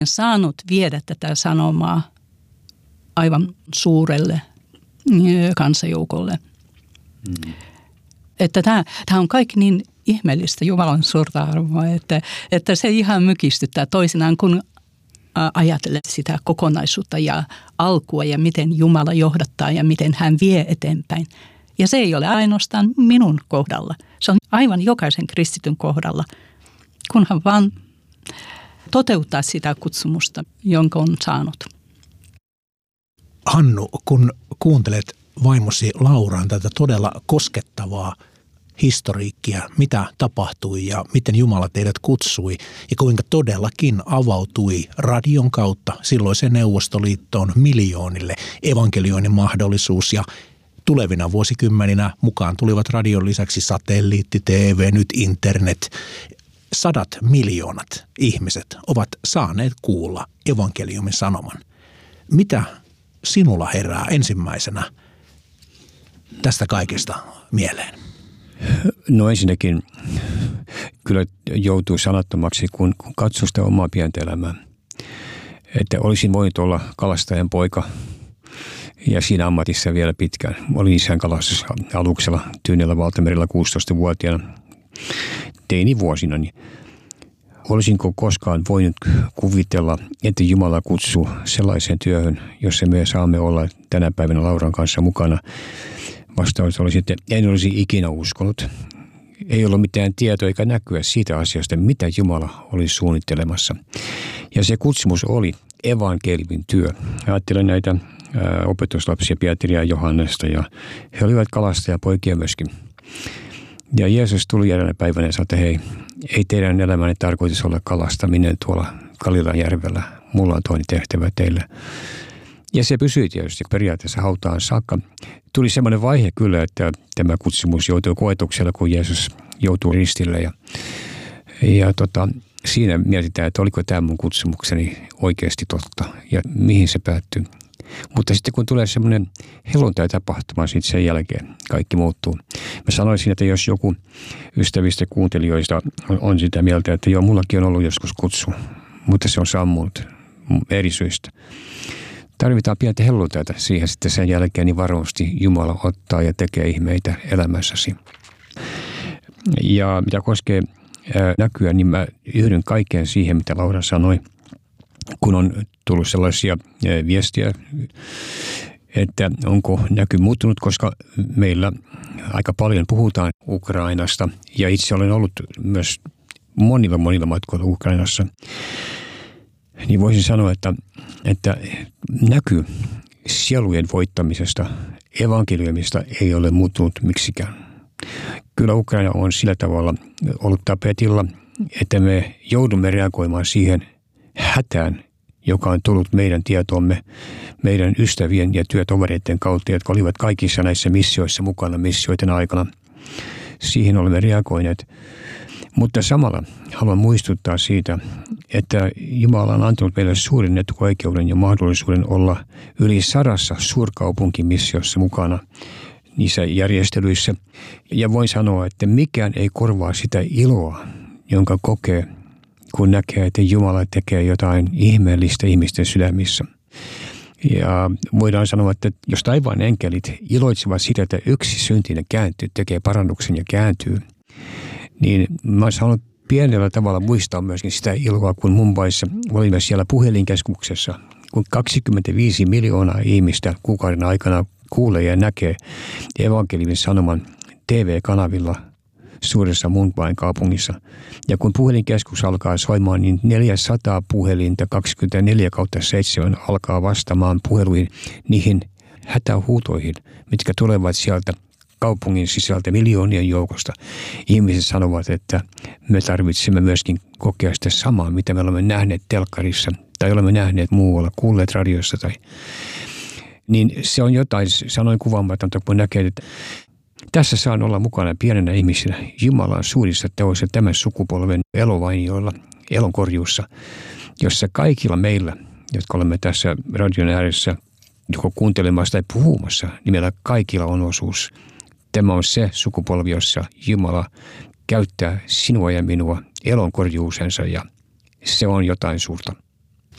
saanut viedä tätä sanomaa aivan suurelle kansajoukolle. Että tämä on kaikki niin ihmeellistä Jumalan suurta arvoa, että se ihan mykistyttää toisinaan, kun ajattelee sitä kokonaisuutta ja alkua ja miten Jumala johdattaa ja miten hän vie eteenpäin. Ja se ei ole ainoastaan minun kohdalla. Se on aivan jokaisen kristityn kohdalla, kunhan vaan toteuttaa sitä kutsumusta, jonka on saanut. Hannu, kun kuuntelet vaimosi Lauraan tätä todella koskettavaa historiikkia, mitä tapahtui ja miten Jumala teidät kutsui ja kuinka todellakin avautui radion kautta silloiseen Neuvostoliittoon miljoonille evankelioinnin mahdollisuus ja tulevina vuosikymmeninä mukaan tulivat radion lisäksi satelliitti, TV, nyt internet. 100 miljoonat ihmiset ovat saaneet kuulla evankeliumin sanoman. Mitä sinulla herää ensimmäisenä tästä kaikesta mieleen? No ensinnäkin kyllä joutuu sanattomaksi, kun katsoo sitä omaa pientä elämää. Että olisin voinut olla kalastajan poika ja siinä ammatissa vielä pitkään. Olin isän kalastusaluksella Tyynellä valtamerellä 16-vuotiaana teinivuosina. Niin olisinko koskaan voinut kuvitella, että Jumala kutsuu sellaiseen työhön, jossa me saamme olla tänä päivänä Lauran kanssa mukana? Vastaus olisi, että en olisi ikinä uskonut. Ei ollut mitään tietoa eikä näkyä siitä asiasta, mitä Jumala oli suunnittelemassa. Ja se kutsumus oli evankeliumin työ. Ajattelen näitä opetuslapsia Pietaria ja Johannesta ja he olivat kalastajapoikia myöskin. Ja Jeesus tuli eräänä päivänä ja sanoi, että hei, ei teidän elämänne tarkoitus olla kalastaminen tuolla Galilean järvellä. Mulla on toinen tehtävä teille. Ja se pysyi tietysti periaatteessa hautaan saakka. Tuli semmoinen vaihe kyllä, että tämä kutsumus joutui koetuksella, kun Jeesus joutui ristille. Ja siinä mietitään, että oliko tämä mun kutsumukseni oikeasti totta ja mihin se päättyy. Mutta sitten kun tulee semmoinen helluntai-tapahtuma, sitten sen jälkeen kaikki muuttuu. Mä sanoisin, että jos joku ystävistä kuuntelijoista on sitä mieltä, että joo, mullakin on ollut joskus kutsu, mutta se on sammunut eri syistä. Tarvitaan pientä helluntaita siihen sitten sen jälkeen, niin varmasti Jumala ottaa ja tekee ihmeitä elämässäsi. Ja mitä koskee näkyä, niin mä yhdyn kaikkeen siihen, mitä Laura sanoi, kun on tullut sellaisia viestiä, että onko näky muuttunut, koska meillä aika paljon puhutaan Ukrainasta ja itse olen ollut myös monilla matkoilla Ukrainassa. Niin voisin sanoa, että näky sielujen voittamisesta, evankeliumista ei ole muuttunut miksikään. Kyllä Ukraina on sillä tavalla ollut tapetilla, että me joudumme reagoimaan siihen hätään, joka on tullut meidän tietoomme, meidän ystävien ja työtovereiden kautta, jotka olivat kaikissa näissä missioissa mukana missioiden aikana. Siihen olemme reagoineet. Mutta samalla haluan muistuttaa siitä, että Jumala on antanut meille suurin etuoikeuden ja mahdollisuuden olla yli 100 suurkaupunkimissiossa mukana niissä järjestelyissä. Ja voin sanoa, että mikään ei korvaa sitä iloa, jonka kokee, kun näkee, että Jumala tekee jotain ihmeellistä ihmisten sydämissä. Ja voidaan sanoa, että jos taivaan enkelit iloitsevat sitä, että yksi syntinen kääntyy, tekee parannuksen ja kääntyy, niin mä oon saanut pienellä tavalla muistaa myöskin sitä iloa, kun Mumbaissa olimme siellä puhelinkeskuksessa, kun 25 miljoonaa ihmistä kuukauden aikana kuulee ja näkee evankeliumin sanoman TV-kanavilla suuressa Mumbain kaupungissa. Ja kun puhelinkeskus alkaa soimaan, niin 400 puhelinta 24/7 alkaa vastaamaan puheluihin niihin hätähuutoihin, mitkä tulevat sieltä kaupungin sisältä miljoonien joukosta. Ihmiset sanovat, että me tarvitsemme myöskin kokea sitä samaa, mitä me olemme nähneet telkkarissa tai olemme nähneet muualla, kuulleet radiossa. Niin se on jotain, sanoin kuvaamatonta, kun näkee, että tässä saan olla mukana pienenä ihmisenä Jumalan suurissa teoissa tämän sukupolven elovainioilla, elonkorjuussa, jossa kaikilla meillä, jotka olemme tässä radion ääressä, joko kuuntelemassa tai puhumassa, niin meillä kaikilla on osuus. Tämä on se sukupolvi, jossa Jumala käyttää sinua ja minua elonkorjuusensa ja se on jotain suurta.